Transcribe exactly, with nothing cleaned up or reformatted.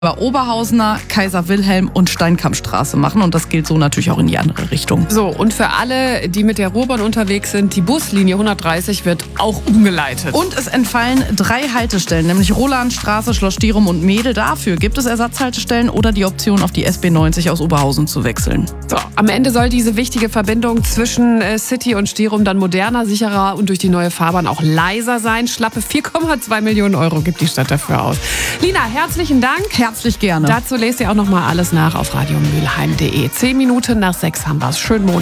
Oberhausener, Kaiser Wilhelm und Steinkammstraße machen. Und das gilt so natürlich auch in die andere Richtung. So, und für alle, die mit der Ruhrbahn unterwegs sind, die Buslinie hundertdreißig wird auch umgeleitet. Und es entfallen drei Haltestellen, nämlich Rolandstraße, Schloss Stierum und Mädel. Dafür gibt es Ersatzhaltestellen oder die Option, auf die S B neunzig aus Oberhausen zu wechseln. So, am Ende soll diese wichtige Verbindung zwischen City und Stierum dann moderner, sicherer und durch die neue Fahrbahn auch leiser sein. Schlappe vier Komma zwei Millionen Euro gibt die Stadt dafür aus. Lina, herzlichen Dank. Herzlich gerne. Dazu lest ihr auch noch mal alles nach auf radiomülheim punkt de. Zehn Minuten nach sechs haben wir es. Schönen Montag.